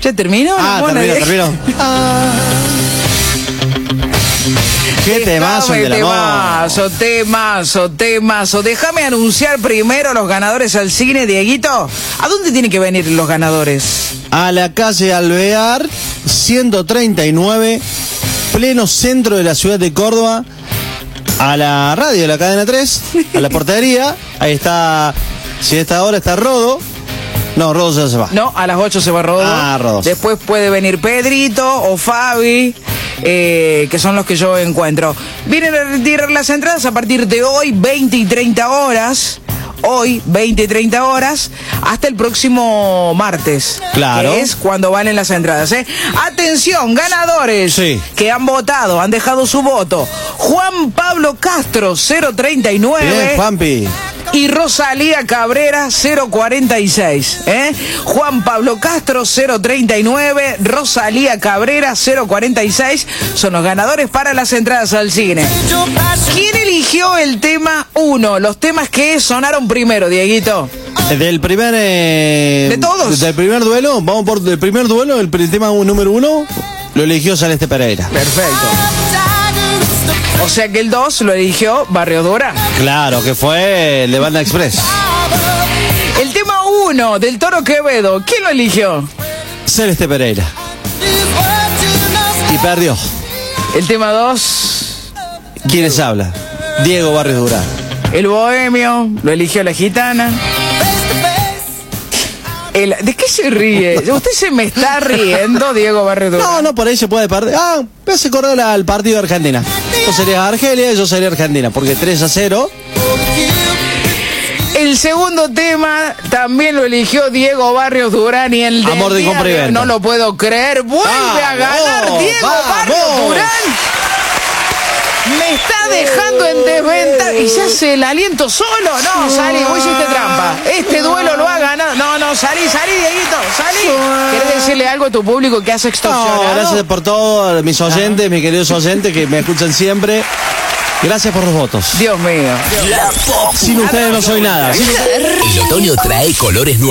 ¿Ya terminó? Terminó. Qué temazo el del amor. Temazo. Déjame anunciar primero los ganadores al cine, Dieguito. ¿A dónde tienen que venir los ganadores? A la calle Alvear, 139, pleno centro de la ciudad de Córdoba. A la radio de la cadena 3, a la portería. Ahí está, si a esta hora está Rodo. No, Rodo ya se va. No, a las 8 se va Rodo. Rodo. Después puede venir Pedrito o Fabi, que son los que yo encuentro. Vienen a retirar las entradas a partir de hoy, 20 y 30 horas. Hoy, 20 y 30 horas, hasta el próximo martes. Claro. Que es cuando valen las entradas, ¿eh? Atención, ganadores que han votado, han dejado su voto. Juan Pablo Castro, 039. Bien, Juanpi. Y Rosalía Cabrera, 046. Juan Pablo Castro, 039. Rosalía Cabrera, 046. Son los ganadores para las entradas al cine. ¿Quién eligió el tema 1? Los temas que sonaron primero, Dieguito. Del primer... ¿De todos? Del primer duelo, vamos por el primer duelo, el tema número 1, lo eligió Celeste Pereira. Perfecto. O sea que el 2 lo eligió Barrio Dura. Claro, que fue el de Banda Express. El tema 1 del Toro Quevedo, ¿quién lo eligió? Celeste Pereira. Y perdió. El tema 2. ¿Quién les habla? Diego Barrios Durán. El Bohemio, lo eligió La Gitana. ¿De qué se ríe? ¿Usted se me está riendo, Diego Barrios Durán? No, por ahí se puede perder. Me hace acordar al partido de Argentina. Tú serías Argelia y yo sería Argentina, porque 3-0. El segundo tema también lo eligió Diego Barrios Durán y el de Amor de compra y venta. No lo puedo creer. Vuelve a ganar Diego Barrios Durán. Me está dejando en desventaja y se hace el aliento solo. No, salí, vos hiciste trampa. Este duelo lo ha ganado. No, salí, Dieguito, salí. ¿Querés decirle algo a tu público que has extorsionado? No, gracias por todo, mis oyentes, mis queridos oyentes que me escuchan siempre. Gracias por los votos. Dios mío. Sin ustedes no soy nada. El otoño trae colores nuevos.